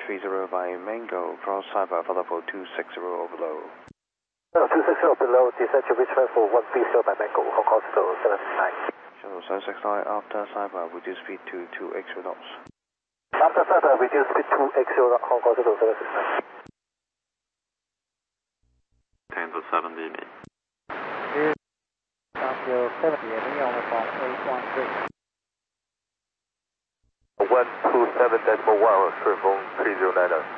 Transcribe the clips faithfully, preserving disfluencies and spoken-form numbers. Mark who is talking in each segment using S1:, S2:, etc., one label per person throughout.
S1: three zero by Mango, cross cyber level two six zero over low.
S2: Uh, two six zero below, descent to reach level one three zero by Mango, Hong Kong seven nine.
S1: Shuttle seven six nine, after cyber, reduce speed to two X knots.
S2: After cyber, reduce speed to X zero, Hong Kong seven six nine.
S3: ten to seven D M E.
S4: Tokyo seventy, only from eight one three.
S2: one two seven decimal one, 顺风 three zero nine nine.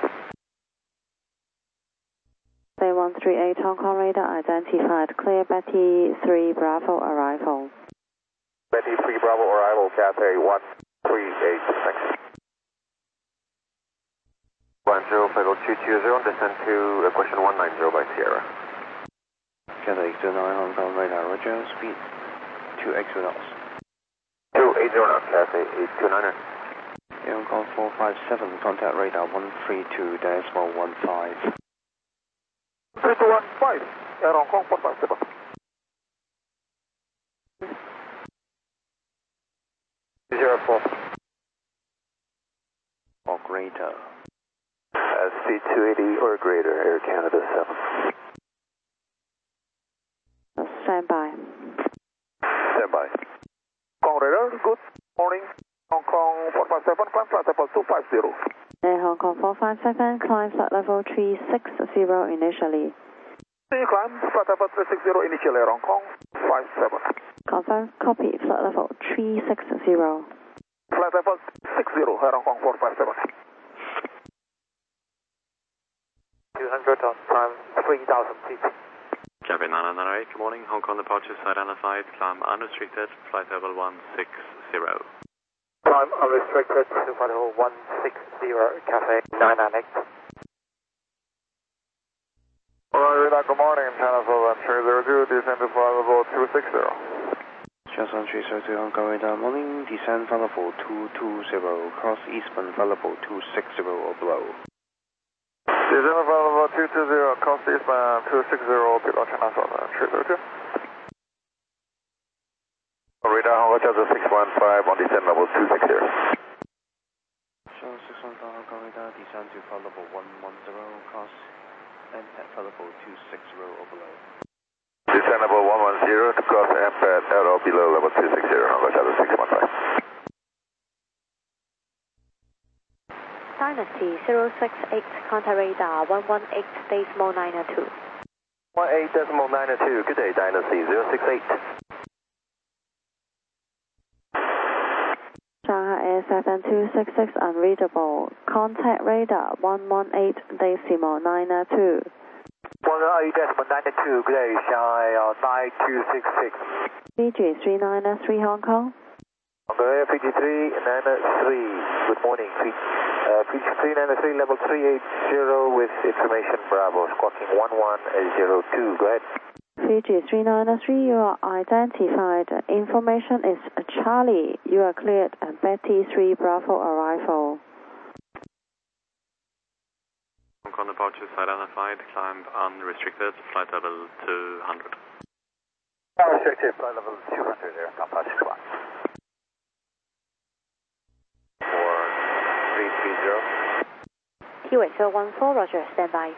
S5: Bay one three eight Hong Kong radar identified, clear Betty three Bravo arrival.
S2: Betty three Bravo arrival, Cathay one three eight, thanks. one zero Flight two two zero, descend to equation one nine zero by Sierra.
S1: Cathay two nine Hong Kong radar, roger, speed two X knots.
S2: two eight zero knots, Cathay eight two nine nine.
S1: Hong Kong four five seven, contact radar one three two decimal one five.
S2: three two one five, Air Hong Kong four five seven. zero four.
S1: Or greater.
S2: Uh, speed two eighty or greater, Air Canada seven.
S5: Stand by.
S2: Stand by. Hong Kong radar, good morning. Hong Kong four five seven, climb flight level two five zero.
S5: Air Hong Kong four five seven, climb flight level three six zero initially.
S2: Climb flight level three six zero initially, Air Hong Kong five seven.
S5: Confirm, copy, flight level three six zero.
S2: Flight level six zero, Air Hong Kong four five seven. two hundred on time, three thousand feet.
S3: Cabin nine nine eight, good morning. Hong Kong departure side identified, climb unrestricted, flight level one six zero.
S2: Climb unrestricted to flight level one six zero, Cathay nine nine eight. Alright, radar, good morning. China one three zero two, descend to flight level two six zero.
S1: Shuttle three zero two Hong Kong radar, morning, descend flight level two two zero, cross eastbound flight level two six zero or below.
S2: Descend to flight level two two zero, cross eastbound two six zero, below China Southern three zero two. Radar, Hong Kong Delta six one five on descent level two six zero.
S1: Shuttle six one five Hong Kong radar, descend to flight level one one zero, cross and at flight level two six zero or below.
S2: Descend level one one zero to cross M P A D L O below level two six zero, Hong Kong Delta six one five.
S5: Dynasty zero six eight, contact radar one one eight decimal nine two.
S2: one eight decimal nine two, good day, Dynasty zero six eight.
S5: Shanghai Air seven two six six unreadable, contact radar one one eight decimal nine two.
S2: one eight decimal nine two, good day, Shanghai nine two six six.
S5: Fiji three nine three Hong Kong.
S2: Hong Kong Air Fiji three nine three, good morning, Fiji. Uh, Fiji three nine three, level three eight zero with information Bravo, squawking one one zero two, go ahead.
S5: Fiji three nine three, you are identified. Information is Charlie. You are cleared at Betty three Bravo arrival.
S3: Hong Kong departure side identified, climb unrestricted, flight level two hundred.
S2: Unrestricted, flight level two hundred there, Compass one. four three three zero.
S5: Q eight zero one four, roger, stand by.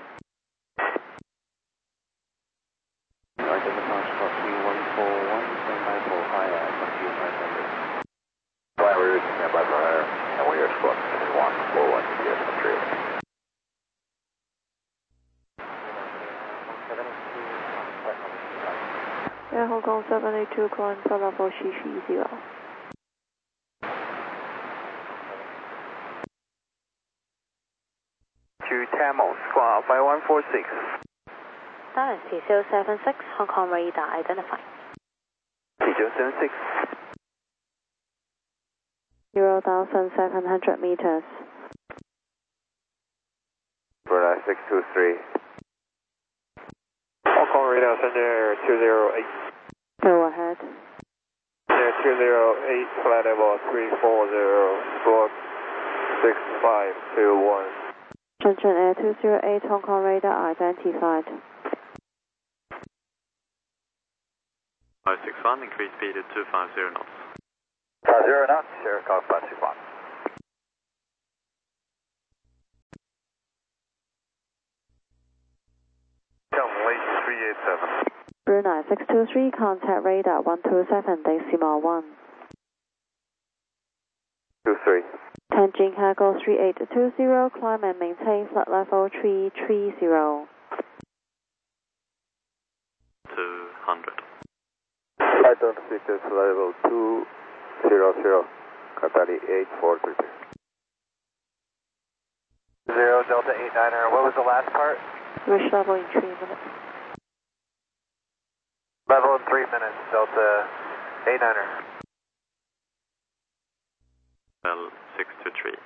S1: Identify spot three one four one, stand by for higher, S Q five hundred.
S2: Flight route, stand by for higher, and we are squawk one four one, yes, three.
S5: Air Hong Kong seven eight two, climb flight level three three zero.
S2: To Tamil, squawk five one four six.
S5: Dynasty zero seven six, Hong Kong radar identified.
S2: zero seven six.
S5: zero thousand seven hundred meters.
S2: Radar six two three. Hong Kong radar center two zero eight.
S5: Go ahead.
S2: two zero eight, flight level three four zero, squawk six five two one.
S5: Shenzhen Air two zero eight, Hong Kong radar identified.
S3: five six one, increase speed to two five zero knots.
S2: five zero knots, Air Kong five six one. three eight seven.
S5: Brunei six two three, contact radar one two seven, decimal one.
S2: two three.
S5: Tianjin Hagel three eight two zero, climb and maintain flight level three three zero.
S3: two hundred.
S2: Flight altitude level two zero zero, Qatari eight four three three. Zero Delta eight niner, what was the last part?
S5: Reach level in three minutes.
S2: Level in three minutes, Delta eight niner.
S3: Well, six two three.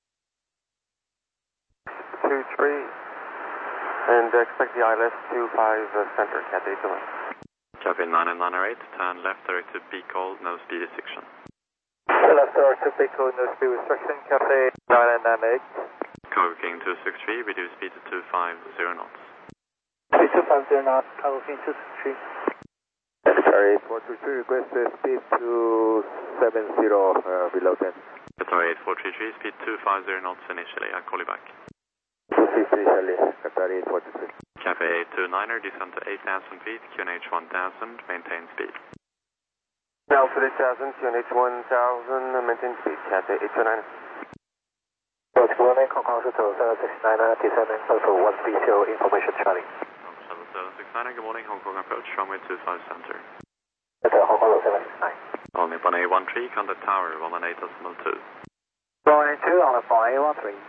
S2: two three, and expect the I L S two five uh, center, Cathay two one.
S3: Cathay nine nine eight, turn left direct to B call, no speed restriction.
S2: Left door to Big Code, no speed restriction, Cathay nine nine eight.
S3: Cargo King two six three, reduce speed to two five zero knots.
S4: two five zero knots, Cargo King two six three.
S2: Sorry, four two three, request uh, speed two seven zero uh, below ten.
S3: Qatar eight four three three, speed two five zero knots initially, I'll call you back.
S2: two six three, Charlie, Qatar eight four two three.
S3: Cathay eight two niner, descend to eight thousand feet, Q N H one thousand, maintain speed.
S2: Alpha eight thousand, Q N H one thousand, maintain speed, Cathay eight two niner. Good morning, Hong Kong Shuttle seven six niner, descending level one three zero, information Charlie.
S3: Shuttle seven six niner, good morning, Hong Kong approach, runway two five center.
S2: Hong Kong seven six nine.
S3: On Nippon A one three, contact tower one one eight decimal two.
S2: one eight two, on the phone A one three.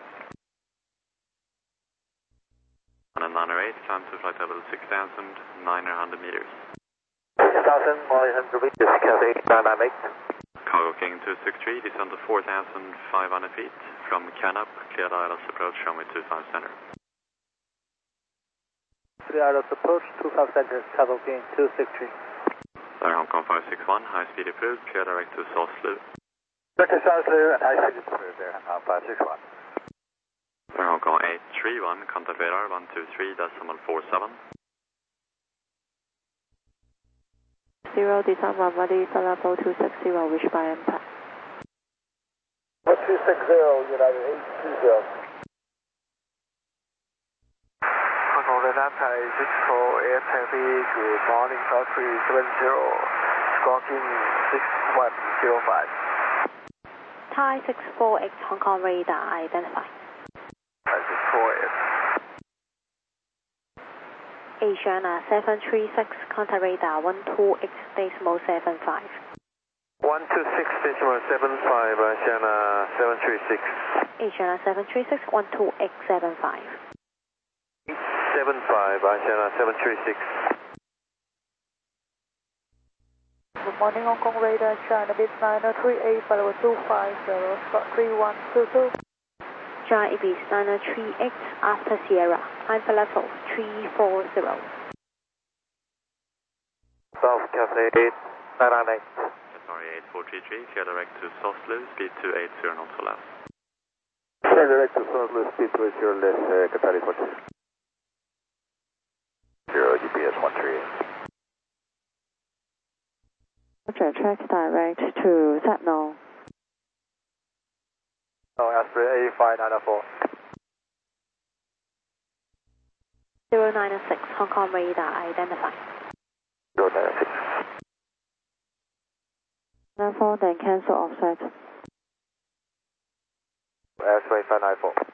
S3: one nine eight, climb to flight level six thousand nine hundred meters.
S2: six thousand one hundred meters, Cathay nine nine eight.
S3: Cargo King two six three, descend to four thousand five hundred feet. From Canup, clear I L S approach, runway two five center.
S4: three I L S approach, two five center, Cargo King two six three.
S3: Air Hong Kong five six one, high speed approved, clear direct to Soslu.
S2: Director Soslu, and high speed approved there, uh, five six one.
S3: Air Hong Kong eight three one, contact radar one two three decimal four seven.
S5: Zero, descend one ready, flight level two six zero, reach by impact.
S2: one two six zero, United eight two zero. Control radar type six four eight heavy, good morning, South three seven zero, squawking six one zero five.
S5: Thai six four eight, Hong Kong radar, identify.
S2: Thai six four eight.
S5: Asiana seven three six, contact radar one two eight decimal seven five.
S2: one two six decimal seven five, Asiana seven three six.
S5: Asiana seven three six, one two eight seven five.
S2: seven five, Asiana seven three six.
S4: Good morning, Hong Kong radar, China bit nine three eight, flight level two five zero, Scott three one two two.
S5: China Ibis nine three eight, after Sierra, Alpha level three four zero.
S2: South Cathay eight nine nine eight.
S3: Sorry, eight four three three, clear direct to Soslu, speed two eight zero knots or less.
S2: Clear direct to Soslu, speed two eight zero less, uh, Qatar eight four two. Zero G P S one three eight.
S5: Roger, track direct to Zapno.
S2: Oh, Aspirin A five nine four.
S5: zero nine six, Hong Kong radar, identify.
S2: zero nine six.
S5: Therefore, then cancel offset.
S2: Aspirin five nine four.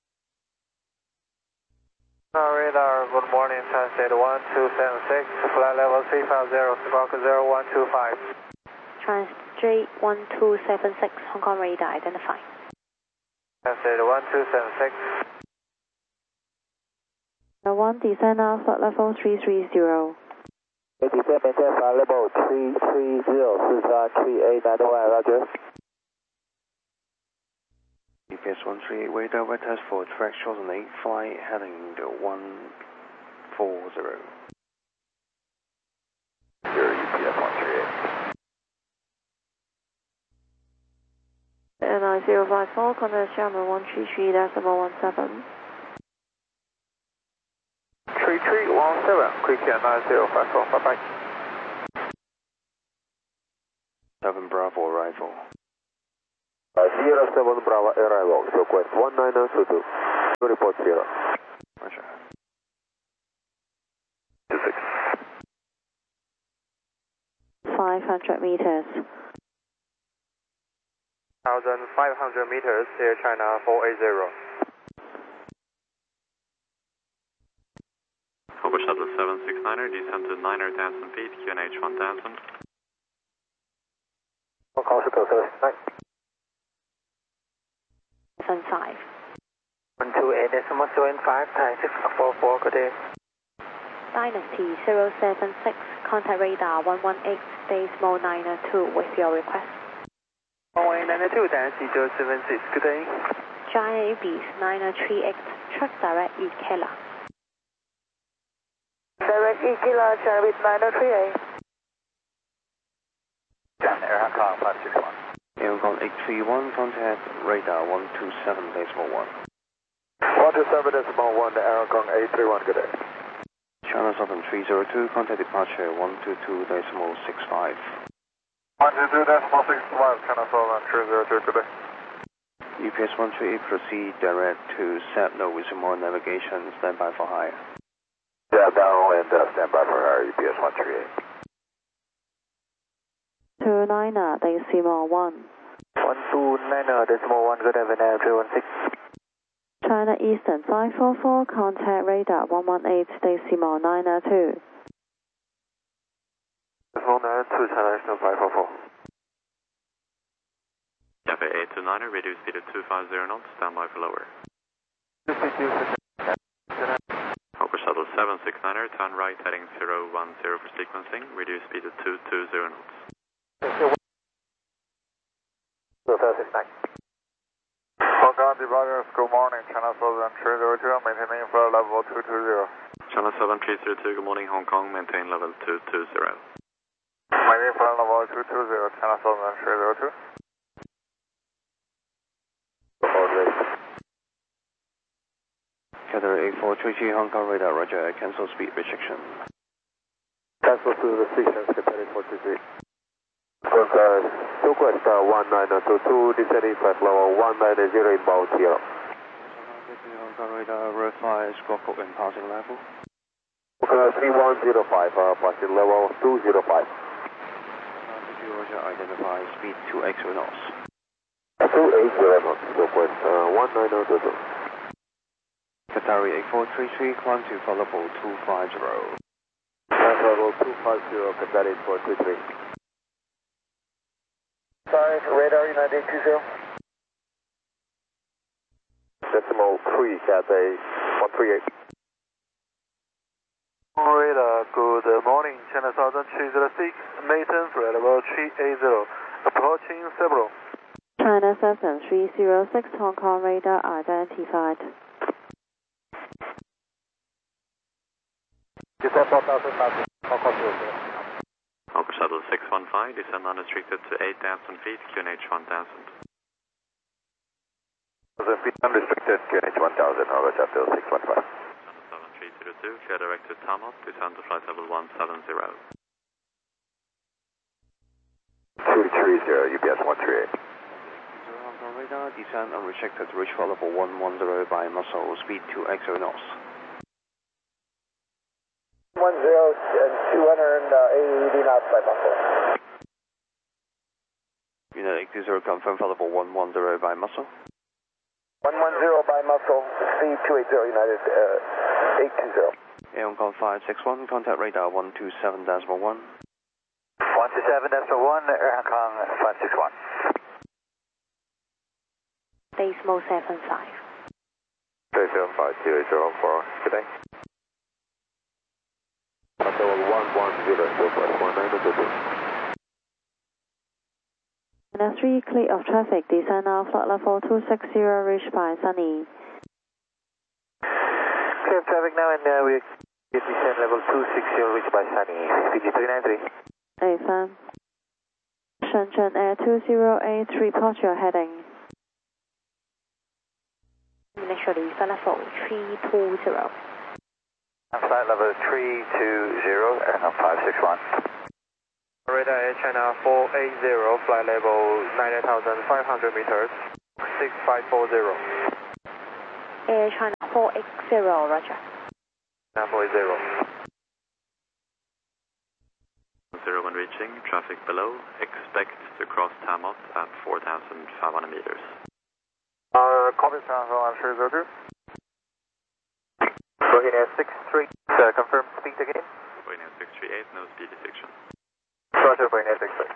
S2: Radar, good morning, translate one two seven six, flight level three five zero, squawk zero one two five.
S5: Translate one two seven six, Hong Kong radar, identify.
S2: Translate one two seven six.
S5: The one descend now, flight level three three zero.
S2: Descend maintain flight level three three zero, Susan three eight nine one, roger.
S1: G P S one three eight, radar wet test for track short on eight flight, heading to one four zero.
S2: Zero U P S one three eight.
S5: And I zero five four, contact Xiamen one three three decimal one seven.
S2: three three one seven, quick air nine zero five four, bye bye.
S1: seven Bravo arrival.
S2: Uh, zero seven Bravo arrival, request one nine two two. Report zero.
S1: Roger.
S2: two six
S5: five hundred meters.
S6: one thousand five hundred meters, Air China four eight zero.
S3: Hawker Shuttle seven six niner, descend to nine thousand feet, Q N H one thousand.
S2: Hong Kong Chicago seven nine.
S5: seven five.
S2: one two eight decimal seven five, Thai six four four, good day.
S5: Dynasty zero seven six, contact radar one one eight, decimal nine two with your request.
S6: one one eight nine two, Dynasty zero seven six, good day.
S5: Giant Ibis nine three eight, track direct East Kela.
S4: Direct East Kela, Giant Ibis nine three eight.
S2: Air Hong Kong five six one.
S1: Air Hong Kong eight three one, contact radar one two seven decimal one.
S2: one two seven decimal one, Air Hong Kong eight three one, good day.
S1: China Southern three zero two, contact departure one two two decimal six five.
S2: one two two decimal six five, China Southern three zero two, good day.
S1: U P S one three eight, proceed direct to Sapno with more navigation, standby for higher.
S2: Yeah, downwind, uh, standby for higher, U P S one three eight.
S5: two nine decimal one.
S2: one two nine decimal one, good heaven, Air three one six.
S5: China Eastern five four four, contact radar one one eight, decimal nine two.
S2: Decimal nine two, China Eastern five four four.
S3: Cafe eight two niner, reduce speed to two five zero knots, standby for lower. Hawker Shuttle seven six niner, turn right heading zero one zero for sequencing, reduce speed to two two zero knots.
S2: seven six nine. Hong Kong departures, good morning, China Southern three zero two, maintaining flight level two two zero.
S3: China seven three zero two, good morning, Hong Kong, maintain level two two zero.
S2: Maintaining flight level two two zero, China Southern three zero two.
S1: Cathay eight four three three, Hong Kong radar, roger, cancel speed restriction.
S2: Cancel speed restrictions, Cathay eight four three three. Because, uh, Southwest uh, one nine two two, descending flight level one nine zero inbound here.
S1: Hong Kong radar, verify squawk code and passing level.
S2: Uh, three one zero five, uh, passing level two zero five.
S1: Roger, identify speed two X knots.
S2: two eight zero knots, Southwest uh, one nine two two.
S1: Qatari eight four three three, climb to flight level two five zero.
S2: Flight level two five zero, Qatari eight four three three. Sorry, radar United two zero. Decimal three, Cathay one three eight. Radar, good morning, China Southern three zero six, maintain flight level three eight zero, approaching several.
S5: China Southern three zero six, Hong Kong radar identified.
S3: Hawker Shuttle six one five, descend unrestricted to eight thousand feet, Q N H one thousand.
S2: Feet unrestricted, Q N H one thousand, Hawker Shuttle six one five.
S3: China seven three zero two, clear direct to Tamot, descend to flight level one seven zero.
S2: two three zero, U P S one three eight.
S1: Hong Kong radar, descend unrestricted to reach flight level one one zero by muscle, speed two X knots.
S2: one zero and two hundred eighty knots by muscle.
S1: Unit eight two zero, confirm flight level one one zero by muscle.
S2: one one zero by muscle, speed two eight zero, United uh, eight two zero.
S1: Air Hong Kong five six one, contact radar one two seven decimal one.
S2: one two seven decimal one, Air Hong Kong five six one.
S5: Decimal seven five.
S2: three seven five zero zero four, good day. Hotel one one zero, Southwest one nine two two.
S5: China three, clear of traffic, descend now, flight level two six zero, reached by Sunny.
S2: Clear of traffic now, and uh, we descend level two six zero, reached by Sunny, P G three nine three.
S5: Affirm. Shenzhen Air two zero eight, report your heading. Initially, flight level three two zero.
S2: Flight level three two zero, Air Hong Kong five six one.
S6: Radar Air China four eight zero, flight level nine thousand five hundred meters, six five four zero.
S5: Air China four eight zero, roger.
S6: nine four zero.
S3: zero when reaching, traffic below, expect to cross Tamot at four thousand five hundred meters.
S6: Uh, copy, China three zero two. Bohemia six three, uh, confirm speed again.
S3: Bohemia six three eight, no speed detection.
S6: Roger, Bohemia six three.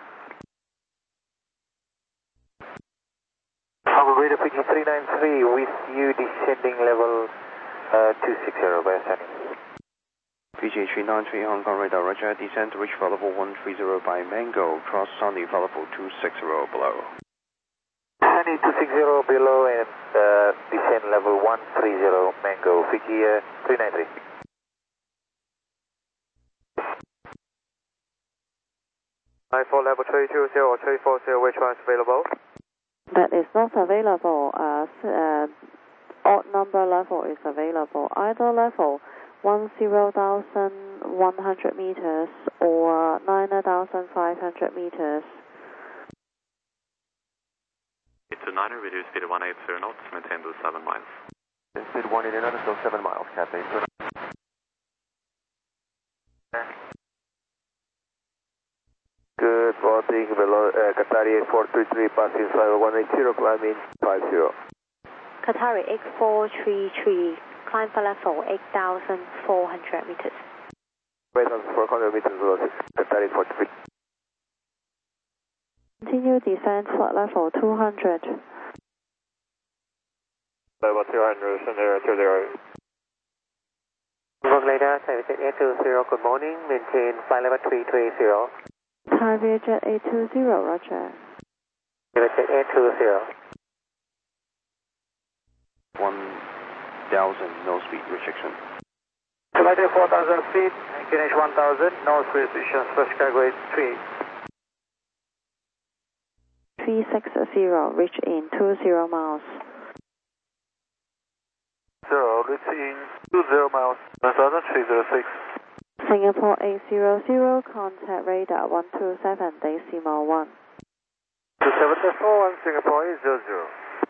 S6: Hong Kong Radar P G three nine three with you descending level uh, two six zero by ascending.
S1: P G three nine three Hong Kong radar, roger, descend to reach level one three zero by Mango, cross Sunny level two six zero below.
S2: Sunny two six zero below and uh, descend level one three zero Mango, P G uh, three nine three.
S6: nine four level three two zero or three four zero, which one is available?
S5: That is not available. Uh, uh, odd number level is available. Either level one zero thousand one hundred meters or nine thousand five hundred meters.
S3: eight two niner, reduce speed to one eighty knots, maintain those seven miles.
S2: Speed one eighty knots, still seven miles, Cathay. Good morning, below uh, Qatari eight four three three, passing level one eighty, climbing five zero.
S7: Qatari eight four three three, climb for level eight thousand four hundred meters.
S2: eight thousand four hundred meters, velocity, Qatari eight four three.
S5: Continue descent flight level two hundred.
S6: Level two hundred, send air to zero.
S2: Hong Kong radar, Thai eight two zero, good morning, maintain flight level three two eight zero.
S5: Thai Vietjet eight two zero, roger.
S2: Vietjet eight two zero.
S1: one thousand, no speed restriction.
S2: Flight four thousand feet, finish one thousand, no speed restrictions, first cargo is three eight.
S5: three six zero, reach in two zero miles.
S6: Zero, reach in two zero miles, one thousand three zero six.
S5: Singapore eight zero zero, contact radar one two seven, decimal one.
S6: two seven four one, Singapore eight zero zero.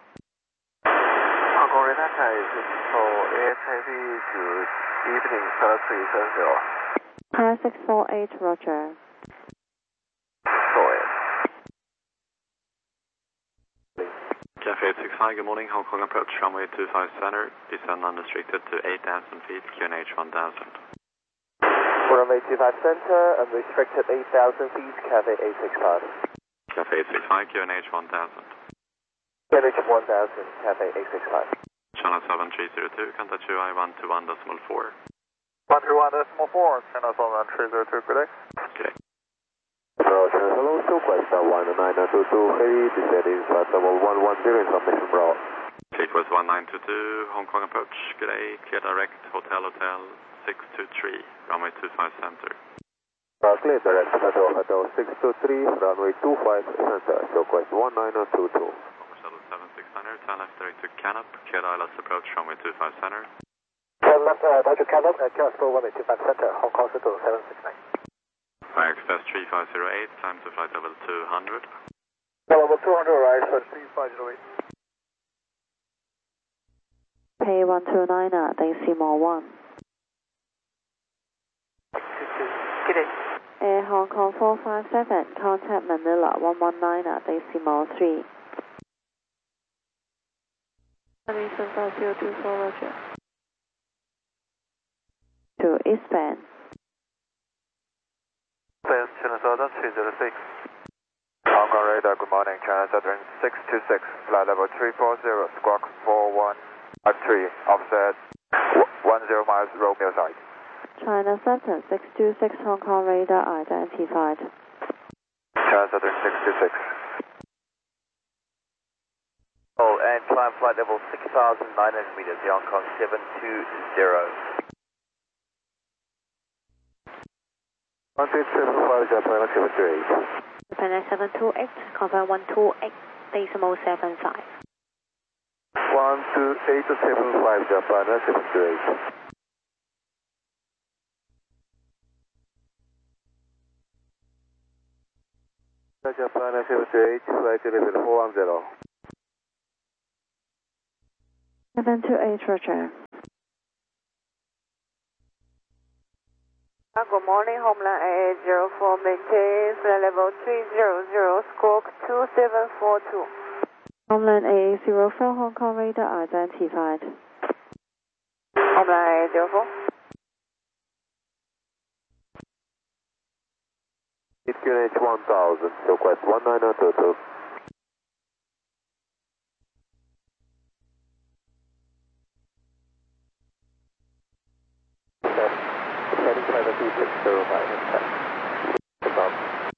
S6: Hong Kong radar, Thai Singapore eight heavy, good evening, Star three seven zero.
S5: Thai six four eight, roger.
S6: four eight.
S3: Cafe eight six five, good morning, Hong Kong approach, runway two five center, descend unrestricted to eight thousand feet, Q N H one thousand.
S2: Runway two five center, unrestricted eight thousand feet, Cafe eight six five.
S3: Cafe eight six five, Q N H one thousand.
S2: Q N H one thousand, Cafe eight six five.
S3: Channel seven three zero two, contact U I one two one decimal four.
S6: one two one decimal four, Channel seven three zero two, good day.
S3: Okay.
S2: Roger, hello, Southwest one nine two two, heavy, descending flight level one one zero, information Bravo.
S3: Southwest one nine two two, Hong Kong approach, good day, clear direct, hotel, hotel, six two three, runway two five center.
S2: Uh, clear direct, hotel, hotel, six two three, runway two five center, Southwest one nine two two.
S3: Shuttle seven six niner, turn left direct to Canop, clear I L S approach, runway two five center.
S2: Turn left, uh, to Canop, uh, Casper one eight two five center, Hong Kong Shuttle seven six nine.
S3: Fire Express three five zero eight, climb to flight level two hundred.
S2: Level two hundred, rise for three five zero eight.
S5: Pay one two niner, decimal one.
S2: Get it.
S5: Air Hong Kong four five seven, contact Manila one one niner, decimal three. Horizon five zero two four, roger. To eastbound.
S6: Channel Southern three zero six. Hong Kong radar, good morning, Channel Southern six two six, flight level three four zero, squawk four one five three, offset one zero miles, Romeo side.
S5: China Southern six two six, Hong Kong radar identified.
S6: Channel Southern six two six.
S2: Oh, and climb flight level six thousand nine hundred meters, Hong Kong seven two zero. one two seven five, Japan seven two eight.
S7: Japan seven two eight, confirm one two eight, decimal seven five.
S2: one two eight seven five, Japan seven two eight. Japan seven two eight, flight level four one zero.
S5: seven two eight, roger.
S4: Good morning, Homeland A A zero four, maintain flight level three zero zero, squawk two seven four two.
S5: Homeland A A zero four, Hong Kong radar identified.
S4: Homeland A A zero four.
S2: Q N H one thousand, request one nine zero two two. Heading five two six zero five. Above.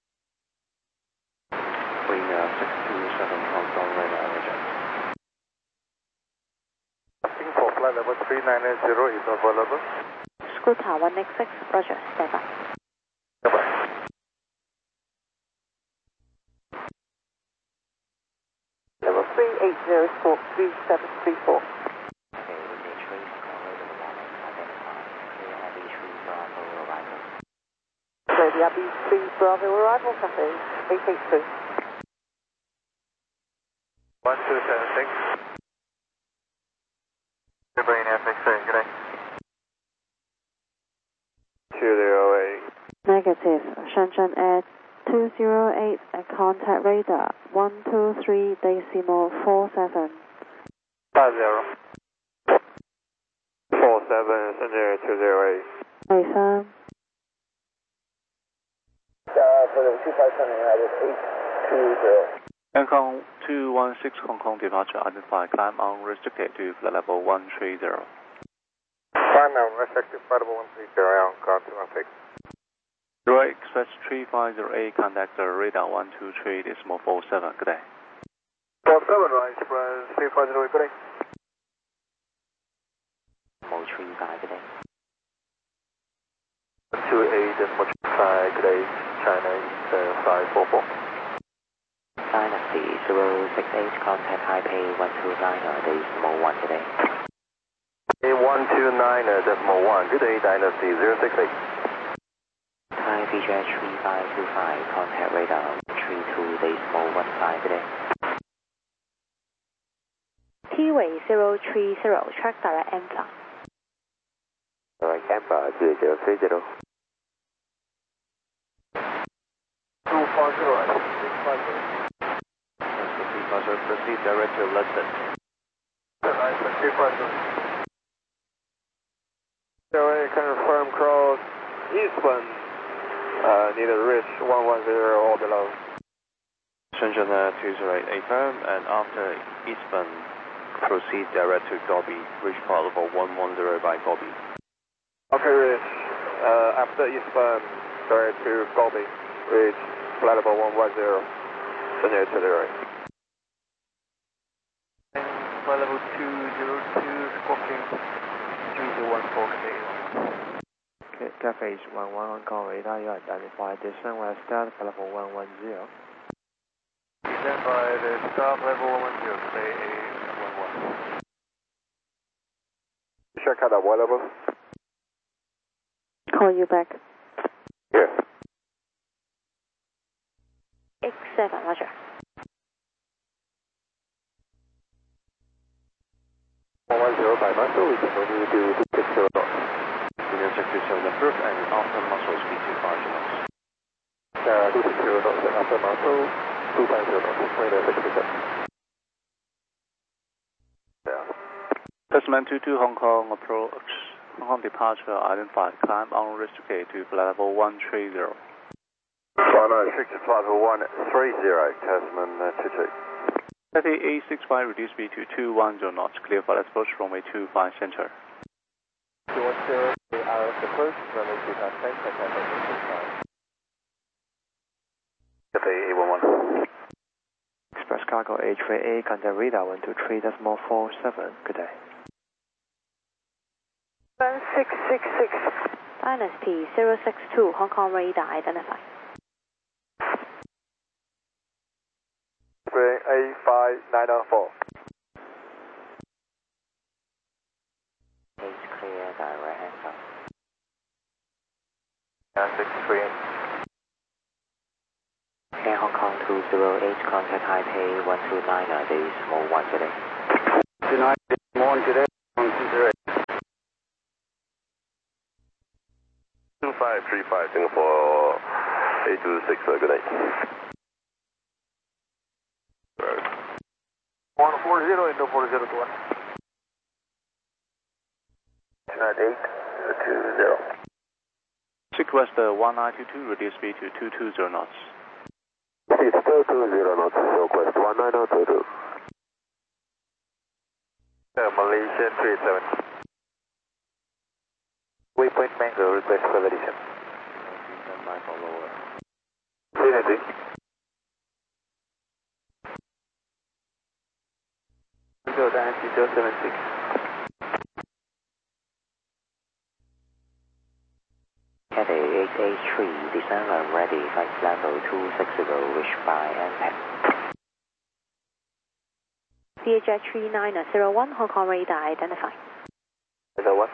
S1: Wing uh, six two seven Hong Kong radar, roger.
S6: Asking for flight level three nine zero is available.
S7: Scooter one X six, roger, stand by.
S6: Goodbye.
S4: Level three eight zero, squawk three seven three four. Lady R B three Bravo arrival, Cafe eight eight three.
S6: one two seven six. Goodbye, F X A, good day. two zero eight.
S5: Negative. Shenzhen Air two zero eight at contact radar one two three decimal four seven.
S6: five zero. four seven, Shenzhen two zero eight.
S5: Confirm.
S2: Uh, for the two five seven United eight two zero.
S3: Hong Kong two one six Hong Kong departure identified, climb unrestricted to flight level one three zero.
S6: Climb unrestricted flight level one three zero, Hong Kong two one six.
S3: Roy Express three five zero eight, contact radar one two three decimal four seven, good day.
S6: four seven, Roy Express three five zero eight, good day.
S1: Mo three five, good day.
S2: two eight decimal five, good day. China East uh, five four four.
S1: Dynasty zero six eight, contact Taipei one two nine decimal one, good day.
S2: one two nine decimal one, good day, Dynasty zero six eight.
S1: Thai V J three five two five, contact radar three two decimal one five, good day.
S7: T-Way zero three zero, track direct Empire.
S2: Alright, Empire zero zero three zero.
S6: two five zero, six five zero.
S1: three five zero, proceed direct to London.
S6: three five zero. zero eight, confirm cross eastbound. Uh, need a reach one one zero or below.
S1: Shenzhen uh, two zero eight, affirm, and after eastbound, proceed direct to Gobi, reach part level one one zero by Gobi.
S6: Okay, reach. Uh, after eastbound, direct to Gobi, reach flight level one one zero. Shenzhen two zero eight. Flight level two zero two, squawking three two one four,
S8: Okay, Cafe H one one Hong Kong radar, you identified descent west start flight level one one zero.
S6: Stand by the start level one one zero, say A one one. Check out available.
S5: Call you back.
S6: Yes.
S7: X seven, roger.
S2: one one zero by muscle, we can only do two six zero knots.
S1: Union six two seven approved, and after muscle speed two five zero knots.
S2: Uh, two six zero knots, and after muscle, two five zero knots, minus six percent.
S3: Yeah. Specimen two two Hong Kong approach, Hong Kong departure identified, climb unrestricted to flight level one three zero.
S6: One unrestricted flight level one three zero, Tasman uh, two two.
S3: Cathay A six five, reduce speed to two one zero knots, clear for approach runway two five center.
S2: two one zero, the R F approach, runway two five center, contact two five.
S6: Cathay A one one.
S8: Express cargo H three A, contact radar one two three decimal four seven, good day.
S4: One six six six.
S7: Dynasty zero six two, Hong Kong radar identified.
S6: A five nine four.
S1: It's clear, direct hand south.
S6: six three eight.
S1: Air Hong Kong two zero eight, contact Taipei one two nine decimal one, good day.
S6: two nine one, good day, one two zero eight. two five five three five, Singapore eight two six, uh, good night.
S2: one four zero, Indo four zero two one. United eight two zero.
S3: Request uh, one nine two two, reduce speed to two two zero knots.
S2: Speed two two zero knots, request one nine two two. Uh, Malaysian three eight seven. Waypoint Mango, request validation.
S1: ten nine for lower.
S2: three ninety. Zero Dynasty zero seven six.
S9: Cathay eight eight three, descent and ready, flight level two six zero, wish by N P A C.
S7: C H three nine zero one, Hong Kong radar identified.
S2: Hello, what?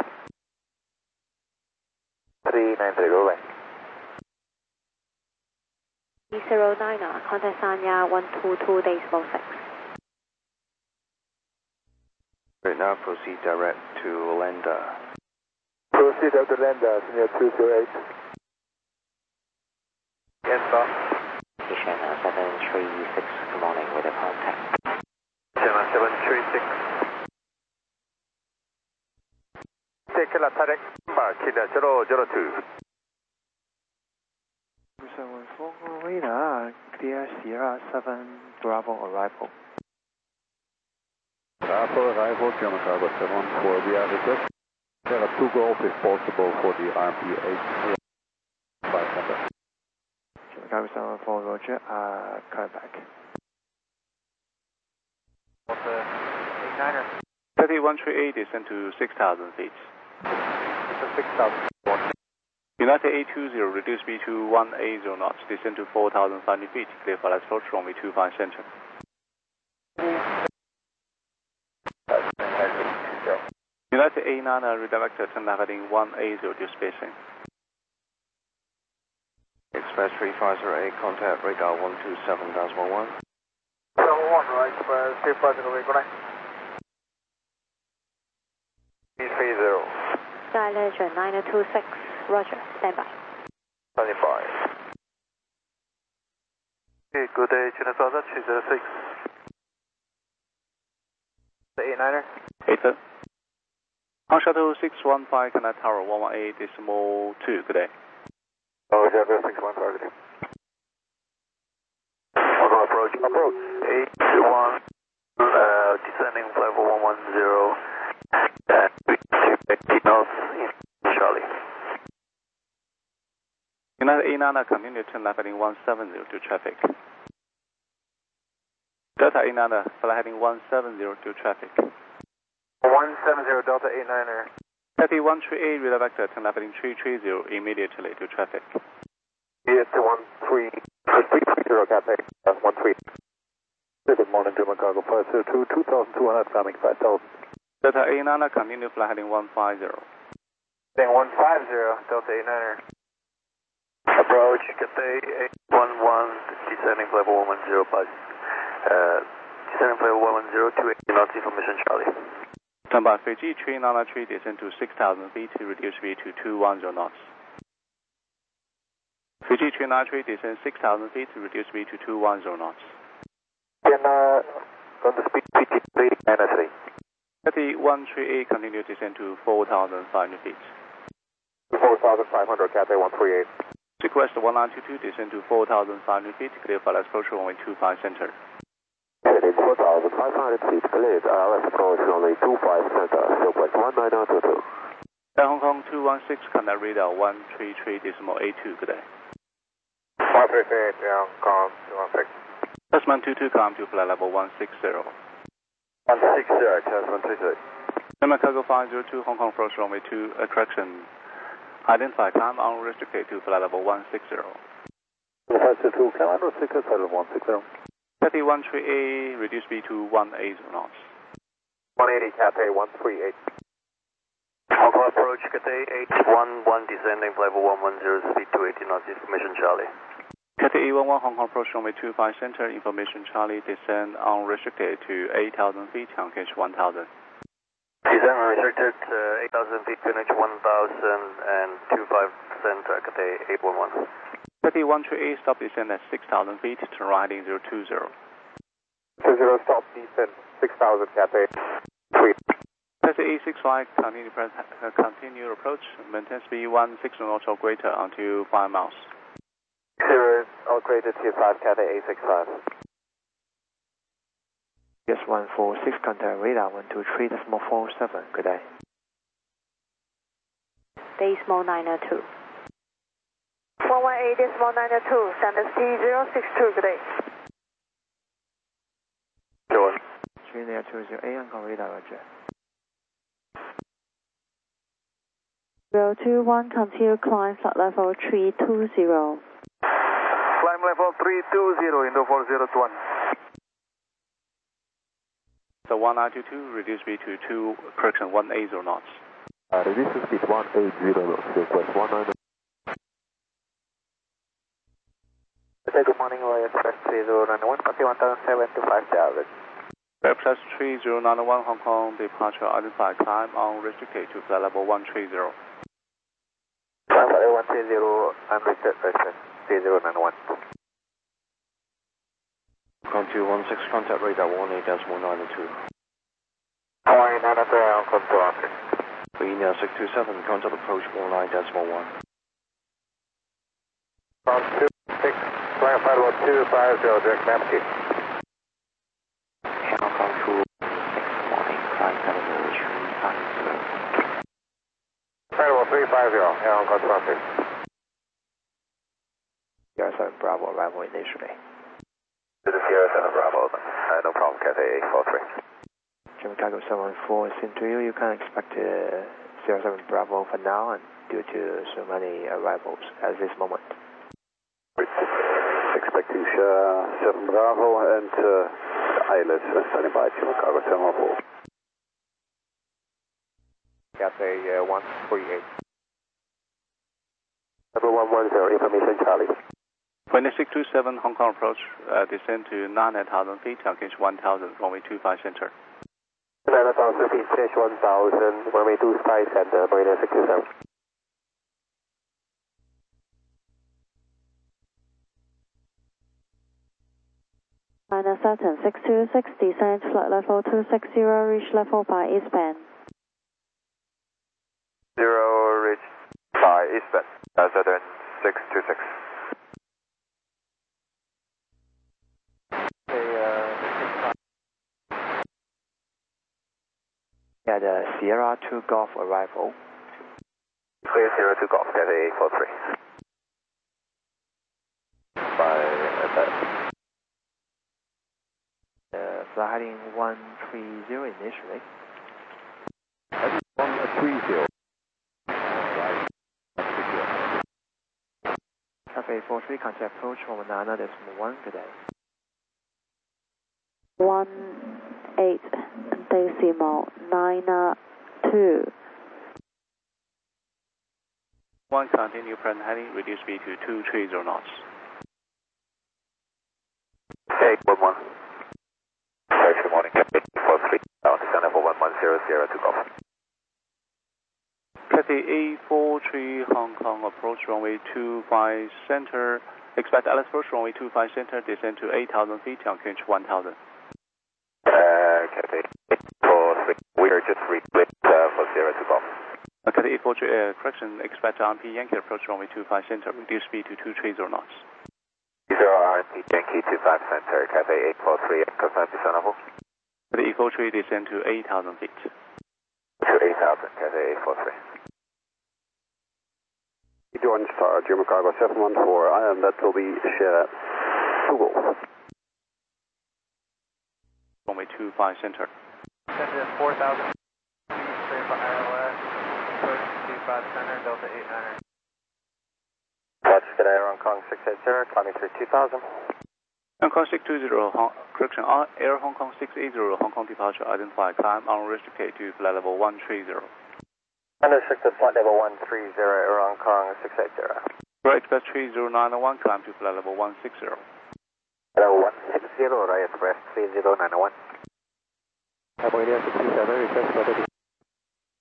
S2: three nine zero, right.
S7: zero nine, contact Sanya one two two decimal six.
S1: Right now, proceed direct to Landa.
S2: Proceed up to Landa, Senior two zero eight. Yes, sir.
S9: Station seven three six, good morning, with a contact.
S2: seven seven three six. Take a Tarek, Kida zero zero two.
S8: seven four radar, clear Sierra seven, Bravo arrival.
S10: Bravo arrival, German Cargo seven four, we are request. There are two golf if possible for the R P eight five hundred.
S8: German Cargo seven four, Roger, uh, car back.
S3: Cathay one three eight, descend to six thousand feet.
S2: six thousand.
S3: United eight two zero, reduce speed to one eight zero knots, descend to four thousand five hundred feet, clear for last approach runway two five center. United eight nine, redirected, turn left heading one eight zero, due spacing.
S1: Express three five zero eight, contact radar one two seven decimal one.
S2: seven one, right, Express three five zero eight, good night. three zero.
S7: Sky Legend nine two six, Roger, standby.
S2: seventy-five. Okay, good day, China Southern three zero six. The eight niner.
S3: eight sir. Hong Shuttle six one five, Connect Tower one one eight decimal two, good day.
S2: Oh, Java six one five, good day. Auto approach, approach, eight one, uh, descending level one one zero, and eighty knots in Charlie.
S3: United eight nine, continue turn left heading one seven zero to traffic. Delta eight nine, fly heading one seven zero to traffic.
S2: one seven zero Delta eight niner.
S3: Cathay one three eight, redirect, turn left heading three three zero immediately to traffic.
S2: Yes, to one three three three zero Cathay, uh, one three. Good morning, German Cargo five zero two, two thousand two hundred, climbing five thousand.
S3: Delta eight nine, continue fly heading one five zero.
S2: Heading one five zero, Delta eight niner. Approach, Cathay eight one one, descending level one one zero, by, uh, descending level one one zero, two eighty knots, information Charlie.
S3: Turn by Fiji three nine three, descend to six thousand feet, reduce speed to two one zero knots. Fiji three nine three, descend six thousand feet, reduce speed to two one zero knots.
S2: Can, uh, on the speed P T three nine three.
S3: Cathay one three eight, continue descend to four thousand five hundred feet.
S2: four thousand five hundred, Cathay one three eight.
S3: Request one nine two two, descend to four thousand five hundred feet, clear for last approach runway two five center.
S2: Heading four thousand five hundred feet, cleared, uh, let's approach runway two five center, request one nine two two.
S3: Air Hong Kong two one six, contact radar one three three decimal eight two, good day.
S2: one three eight, Air Hong Kong two one six.
S3: Tasman two two, climb to flight level one six zero.
S2: one six zero, Tasman two two.
S3: German Cargo five zero two, Hong Kong approach runway two, attraction. Identify, climb unrestricted to flight level one six zero.
S2: five two two, climb unrestricted, flight level one six zero.
S3: Cathay one three eight, reduce speed to one eight zero knots.
S2: one eighty, Cathay one three eight. Hong Kong approach, Cathay eight one one, descending level one one zero, speed two eighty knots, information Charlie.
S3: Cathay eight one one, Hong Kong approach runway two five center, information Charlie, descend unrestricted to eight thousand feet, on catch one thousand.
S2: Descend Restricted uh, eight thousand feet, finish one thousand two five percent, uh, Cathay eight one one.
S3: Cathay one three eight, stop descent at six thousand feet, turn right in zero two zero.
S6: two zero, stop descent, six thousand, Cathay three.
S3: Cathay eight six five, continue, press, uh, continue approach, maintain speed one six knots or greater until five miles.
S6: Zero or greater to five, Cathay eight six five.
S8: Yes, one four six, contact radar one two three decimal four seven, good day.
S7: Decimal nine oh two.
S4: one one eight decimal nine oh two, send us T zero six two, good day.
S2: John.
S8: three zero two zero eight, Hong Kong radar, roger.
S5: zero two one, continue climb flight level three two zero.
S2: Climb level three two zero, Indo four zero two one.
S3: So one nine two two, reduce speed to two, correction, one eighty knots.
S10: Uh, reduce speed one eighty knots, request one nine.
S2: Good morning, Royal Express three zero nine one, Cathay one thousand seven to five thousand.
S3: Express three zero nine one, Hong Kong departure identified, climb unrestricted to flight level one three zero.
S2: Climb level one three zero, unrestricted, Express three zero nine one.
S1: Con two one six, contact radar one eight decimal nine oh two.
S2: Hawaii nine oh three, Hong Kong two hundred.
S1: Línea six two seven, contact approach one nine decimal one.
S2: Con two six, flying flight level two five zero, direct empty.
S9: Hong Kong two six, morning, climb level three five zero.
S2: Flight level three five zero, Hong Kong two hundred.
S8: Sierra seven Bravo, arrival initially.
S2: To the Sierra seven Bravo, uh, no problem, Cathay eight four three.
S8: German Cargo seven one four, same to you. You can expect uh, Sierra seven Bravo for now, and due to so many arrivals at this moment.
S10: Expect to uh, seven Bravo and uh, I L S uh, standing by, German Cargo seven one four.
S6: Cathay uh, one three eight.
S2: Level one one zero, information Charlie.
S3: When six two seven, Hong Kong approach, uh, descend to nine thousand feet, engage one thousand, runway two five center.
S2: nine thousand feet, finish one thousand, runway two five center, Marina six two seven.
S5: China Saturn six two six, descend flight level two six zero, reach level by eastbound.
S6: Zero, reach by eastbound, uh, Saturn six two six.
S8: Yeah, the Sierra two Golf arrival.
S2: Clear Sierra two Golf, Cathay eight four three.
S6: By uh,
S8: Uh, flight heading one three zero initially.
S10: one three zero.
S8: Cafe four three, contact approach one nine decimal one, good day.
S5: one eight decimal nine two.
S3: One, continue present heading, reduce speed to two three zero knots.
S2: eight one one. Sorry, good morning, Cathay eight four three, down to level one one zero zero to Golf.
S3: Cathay eight four three, Hong Kong approach runway two five center. Expect Alice approach runway two five center, descend to eight thousand feet, engage one thousand.
S2: Uh, Cathay eight four three, we are just re-split uh, for zero to Golf.
S3: Uh, Cathay eight four three, uh, correction, expect R M P Yankee approach runway two five center, reduce speed to two three zero knots.
S2: zero R M P Yankee two five center, Cathay eight four three, confirm descent level.
S3: Cathay eight four three, descend to eight thousand feet.
S2: To eight thousand, Cathay eight four three.
S10: Jordan Star, German Cargo seven one four, and that will be Sierra two Golf.
S3: Runway two five center.
S11: Send in four thousand feet, clear for I L S, approach two five center, Delta eight niner.
S2: Watch, good air Hong Kong six eight zero, climbing through two thousand.
S3: Hong Kong six two zero, Hong, correction, Air Hong Kong six eight zero, Hong Kong departure identified, climb unrestricted to flight level one three zero.
S2: Unrestricted flight level one three zero, Air Hong Kong six eight zero.
S3: Royal Express three zero nine one, climb to flight level one six zero.
S2: Level one six zero, Royal Express three zero nine one.
S6: California six two seven, request for the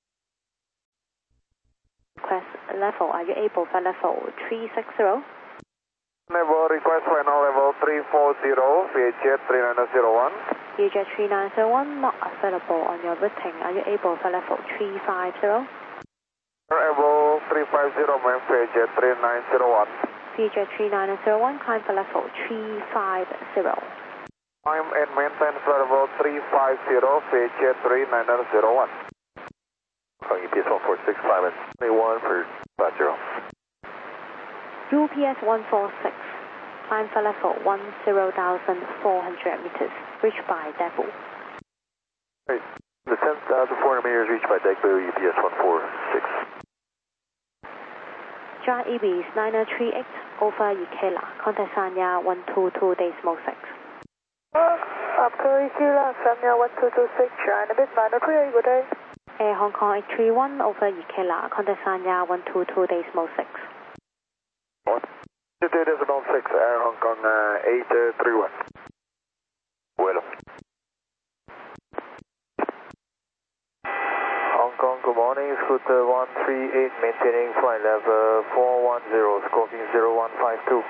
S7: level, are you able for level three six zero?
S6: Level request final level three four zero, VietJet three nine zero one.
S7: VietJet three nine zero one not available on your routing, are you able for level three five zero?
S6: Level three five zero, main VietJet three nine zero one.
S7: VietJet three nine zero one, climb for level three five zero.
S6: Climb and maintain for level three five zero, VietJet three nine zero one. Calling U P S one four six five and twenty-one for five zero.
S7: U P S one four six, climb for level ten four hundred meters, reached by Daegu.
S6: Right. The ten thousand four hundred meters reached by Daegu, U P S one four six.
S7: Giant Ibis nine three eight over Ikela, contact Sanya one two two decimal six.
S4: Up to Ikela, Sanya one two two six, Giant Ibis nine three eight, good day.
S7: Air Hong Kong eight three one over Ikela, contact Sanya one two two decimal six.
S6: one two two decimal six, Air Hong Kong uh, eight three one. Well. Hong Kong, good morning, Scooter one three eight, maintaining flight level four one zero, squawking zero one five two.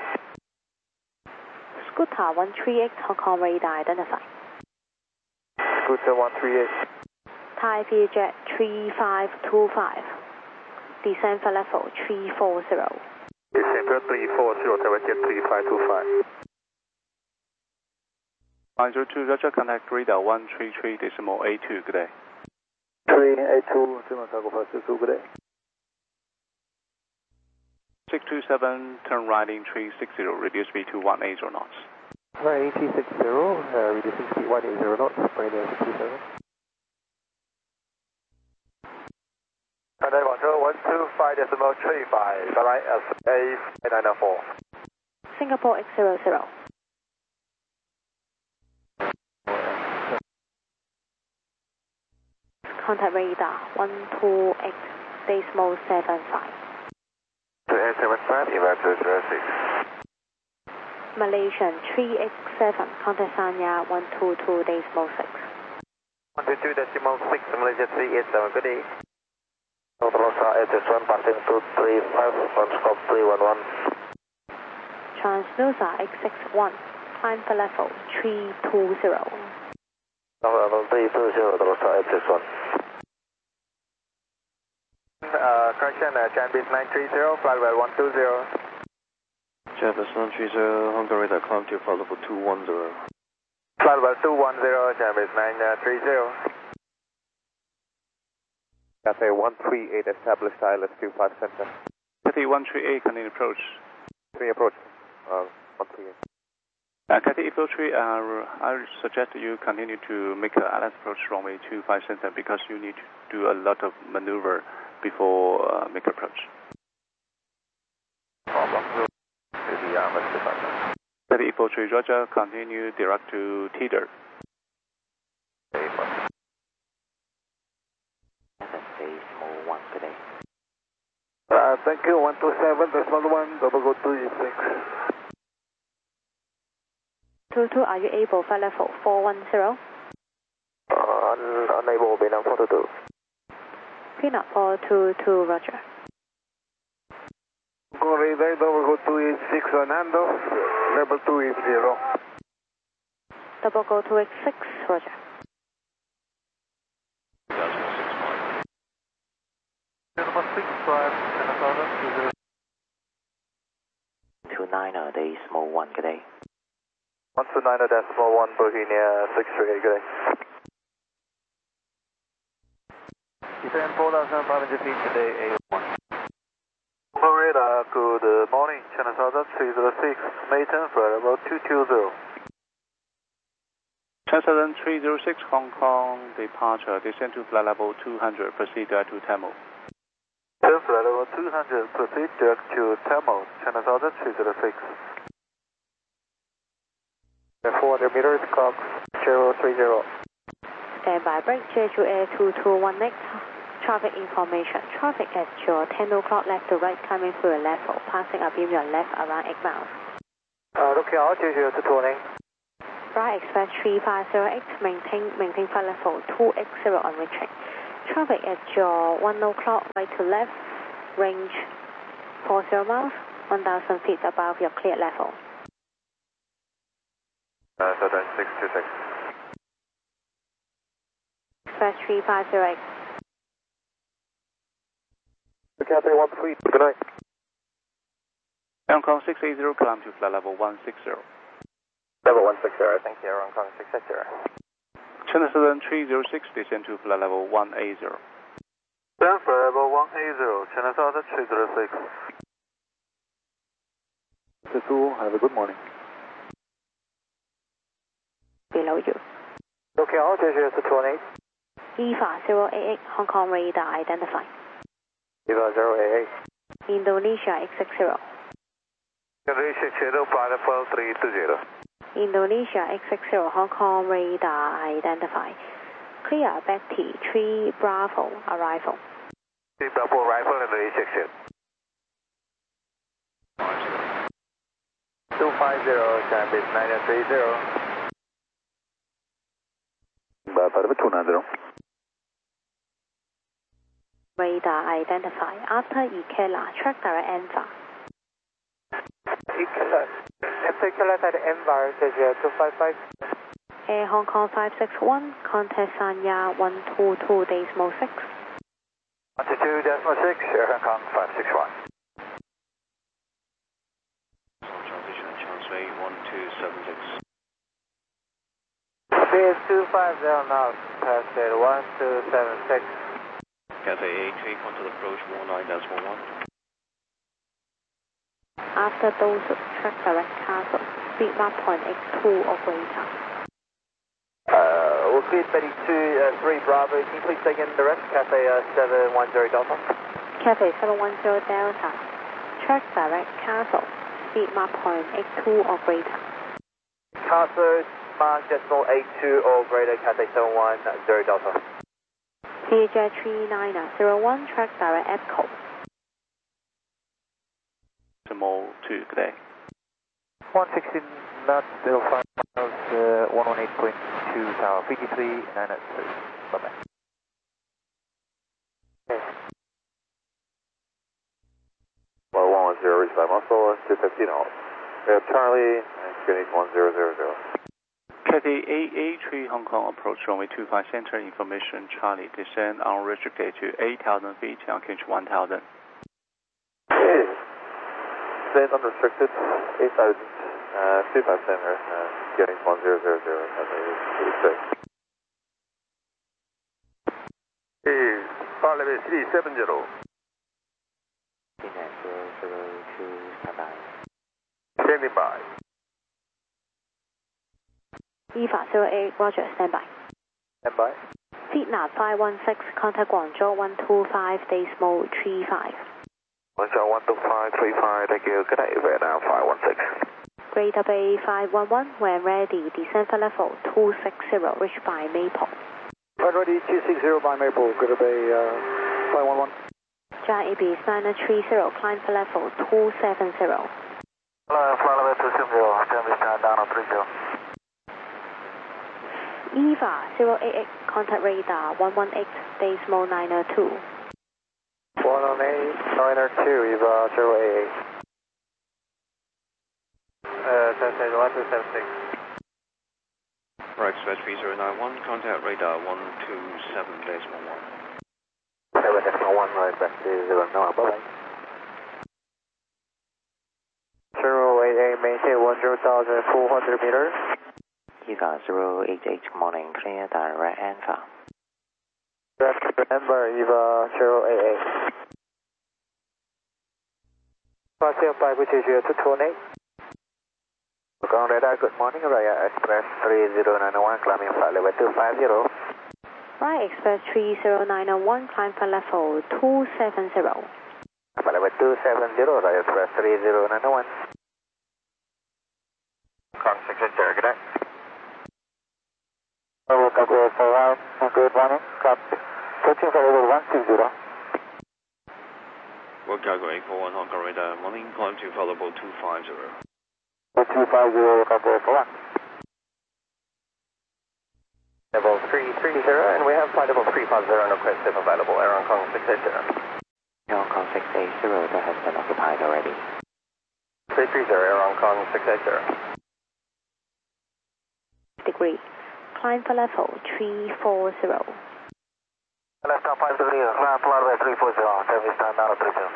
S7: Scooter one three eight, Hong Kong radar identified.
S6: Scooter one three eight.
S7: Thai VietJet three five two five, descend for level three four zero.
S6: Descend for three four zero, Thai VietJet three five two five.
S3: nine zero two, Roger, contact radar one three three decimal eight two, good day.
S6: three eight two, Zimmer Cargo Pass two, good day.
S3: six two seven, turn right in three six zero, reduce speed to one eighty knots.
S2: Right, three six zero, uh, reducing speed one eighty knots, radio six two seven.
S6: Contact control one two five decimal three five, Flight S A nine nine four.
S7: Singapore X zero zero. Contact radar one two eight decimal seven five.
S6: two eight seven five, Eva two zero six.
S7: Malaysian three eight seven, contact Sanya one two two decimal six.
S6: one two two decimal six, Malaysia three eight seven, good day. Rosa eight six one, passing two three five, on scope three one one.
S7: Transnusa X six one, climb for level three two zero.
S6: Level three two zero, Rosa eight six one. Uh, correction, uh, Janbis nine three zero, flight level one two zero.
S1: Janbis nine three zero, Hong Kong radar, climb to flight level two one zero.
S6: Flight level two one zero, Janbis nine three zero. Cathay one three eight, established I L S two five center.
S3: Cathay one three eight, continue approach.
S6: three approach, uh, one three eight.
S3: Uh, Cathay eight four three, uh, I suggest you continue to make an I L S approach runway two five center because you need to do a lot of maneuver before uh, make approach. Cathay eight four three, Roger, continue direct to Teeter.
S6: Uh, thank you, one two seven, decimal one, double go two six.
S7: two two, are you able for level four one zero?
S6: Uh, un unable, Vietnam four two two.
S7: Peanut four two two, Roger.
S6: Go radar, double go two eight six on handoff, level two eight zero.
S7: Double go two eight six, Roger.
S9: two nine decimal one, good day.
S6: one two nine decimal one, Bohemia six three eight, good day. Descend four thousand five hundred feet today, A one. Radar, good morning, China Southern three zero six, maintain flight level two two zero.
S3: China Southern three zero six, Hong Kong departure, descend to flight level two hundred, proceed direct to Tamil.
S6: Descend flight level two hundred, proceed direct to Tamil, China Southern three zero six. four hundred meters, clock zero three zero.
S7: Stand by break, Jeju Air two two one eight. Traffic information. Traffic at your ten o'clock left to right coming through a level, passing a beam your left around eight miles.
S6: Uh, looking out, Jeju two two one eight.
S7: Right Express three five zero eight, maintain, maintain flight level two eight zero on reaching. Traffic at your one o'clock right to left, range forty miles, one thousand feet above your clear level.
S6: Uh, Southern six two six.
S7: Express three five zero eight.
S2: Cathay one three, good night.
S3: Air Hong Kong six eight zero, climb to flight level one six zero.
S2: Level one six zero, thank you, Air Hong Kong six eight zero.
S3: China Southern three zero six, descend to flight level one eight zero.
S6: Then flight level one eight zero, China Southern three zero six.
S10: two, have a good morning.
S7: Below you.
S2: Okay, all J J two one eight.
S7: EVA zero eight eight, Hong Kong radar identified.
S2: EVA zero eight eight.
S7: Indonesia X six zero.
S6: Indonesia Shadow flight level three two zero.
S7: Indonesia X six zero, Hong Kong radar identified. Clear Betty three Bravo arrival.
S6: three Bravo arrival Indonesia Shadow.
S2: two five zero, Cambridge nine three zero.
S10: Bravo two nine zero.
S7: Radar identified. After Ikela, track direct Enva.
S2: Ikela, Ikela at Enva, J J two five five.
S7: Air Hong Kong five six one, contact Sanya one two two decimal six.
S6: one two two decimal six, Air Hong Kong five six one.
S1: Transition and transfer one two seven six.
S2: Base two five zero now, pass at one two seven six.
S1: Cathay eight three, contact approach one nine decimal one.
S7: After those, track direct Castle, speed map point X two operator.
S2: Uh, we'll clear Betty two, uh, three Bravo. Can you please take in the rest? Cathay uh, seven one zero Delta.
S7: Cathay seven one zero Delta. Track direct Castle, speed map point X two operator.
S2: Castle, mark decimal eight two operator, Cathay seven one zero Delta.
S7: C J three nine zero one, track direct Echo.
S3: Decimal two, good day.
S2: one sixteen knots, zero five miles, uh, one one eight point two tower, P T three nine two. Bye bye. Okay.
S6: Well, one one zero, reach by muscle, two fifty knots. We have Charlie, and Phoenix one zero zero zero.
S3: Cathay eight eight three, Hong Kong approach runway two five center, information Charlie, descend unrestricted to eight thousand feet, Anchorage one thousand.
S6: Okay. Descend unrestricted, eight thousand, uh, two five center, uh, getting one zero zero zero, eighty-six. Hey, flight level three seven zero.
S9: zero zero two, standby.
S6: Standing by.
S7: EVA zero eight, roger, standby.
S2: Standby.
S7: Vietnam five one six, contact Guangzhou one two five decimal three five.
S6: Guangzhou one two five three five, thank you. Good night, Vietnam five one six.
S7: Greater Bay five one one, when ready, descend for level two six zero, reach by Maple.
S2: When ready, two six zero by Maple, Greater Bay uh, five one one.
S7: Giant Ibis nine three zero, climb for level two seven zero.
S6: Hello, flight level two seven zero, stand by down three zero.
S7: EVA zero eight eight, contact radar one one eight decimal nine two.
S2: one one eight, nine two, EVA zero eight eight. Uh, Sunset one two seven six.
S1: Right, Express three zero nine one, contact radar one two seven decimal one.
S2: seven decimal one, right, back to zero, no, bye bye. zero eight eight, maintain one zero thousand four hundred meters.
S9: EVA zero eight eight, good morning, clear direct Alpha.
S2: Remember, EVA zero eight eight. Passenger five, which is your two two one eight. Hong Kong radar, good morning, Raya Express three zero nine one, climbing flight level two five zero.
S7: Right, Express three zero nine one, climb for level two seven zero.
S2: Flight level two seven zero, Raya Express three zero nine one. Kong six eight zero, good day. Welcome to Around, good morning, copy. Searching for level one two zero.
S1: Work Cargo eight four one, Hong Kong radar, morning, climb to flight level two five zero.
S2: two five zero, Copy for one. Level three three zero, and we have flight level three five zero, no question available, Air Hong Kong six eight zero.
S9: Air Hong Kong six eight zero, that has been occupied already.
S2: three three zero, Air Hong Kong six eight zero.
S7: Degree. Climb for level three four zero.
S2: Left down five degree, climb for runway three four zero, service time now three two.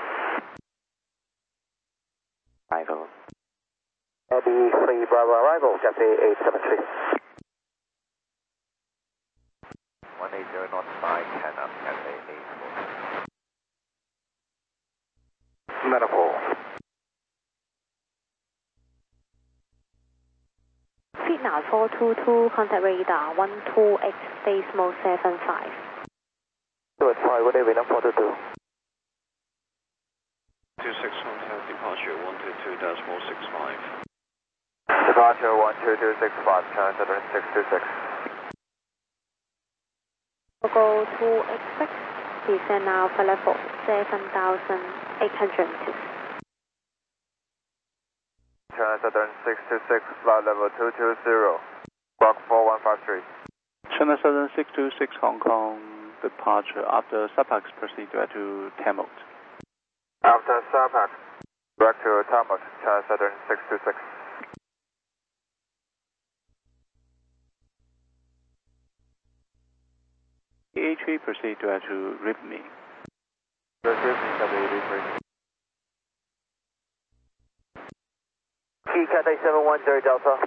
S9: Arrival.
S2: Eddie three Bravo arrival, Cathay eight seven three.
S6: one eight zero knots nine ten up, Cathay eight four.
S2: Metaphor.
S7: Fitna four two two, contact radar one two X, decimal seven five.
S2: two eight five, good evening, four two two.
S1: two six Hotel, departure one two two decimal six five.
S6: Departure one two two six five, China six two six.
S7: Go to expect, descend now for level seven thousand eight hundred meters.
S6: China Southern six two six, flight level two two zero, squawk four one five three.
S3: China Southern six two six Hong Kong, departure after Sapax, proceed direct to Tamot.
S6: After Sapax, direct to Tamot, China Southern six two six.
S3: A three, proceed direct to Ripney.
S6: Ripney, Cathay Ripney.
S2: Key Cathay seven one zero Delta.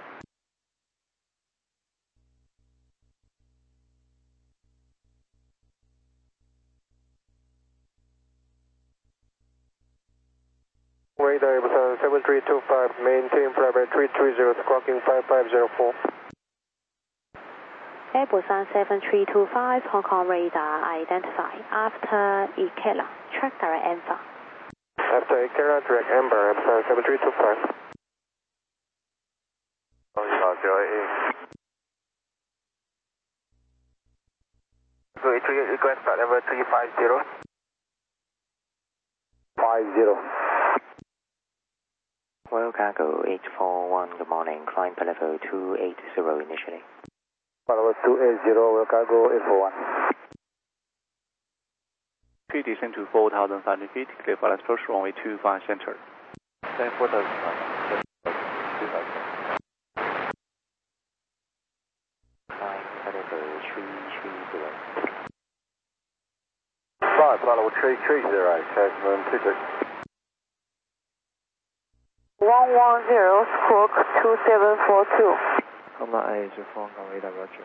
S2: Radar seven three two five, maintain flight three three zero, squawking five five zero four.
S7: Airbus seven three two five, Hong Kong radar identified. After Ikela, track direct Alpha.
S2: After Ikela, direct Amber, seven three two five. So it request flight level three five zero. five zero.
S9: Royal Cargo eight four one, good morning. Climb for level two eight zero initially.
S2: Level two eight zero, Royal Cargo eight four one.
S3: three descend to four thousand five hundred feet, clear for last approach runway two five center.
S6: Then four thousand five hundred.
S9: Climb for level three three zero.
S2: Five, level three three zero, Tasman two six.
S4: one one zero, squawk two seven four two.
S8: Comma eight to Hong Kong radar, roger.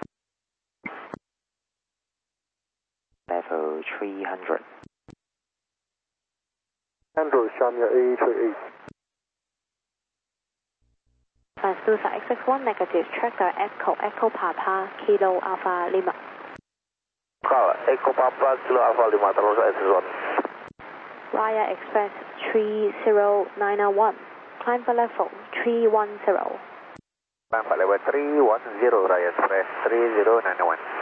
S9: Level three hundred.
S2: Andrew, Shamia A three eight.
S7: Transducer X X one negative, track direct Echo, Echo Papa, Kilo Alpha Lima.
S2: Call Echo Papa, Kilo Alpha Lima, terus S one.
S7: Raya Express three zero nine one, climb for level three one zero.
S2: Climb for level three one zero, Raya Express three zero nine one.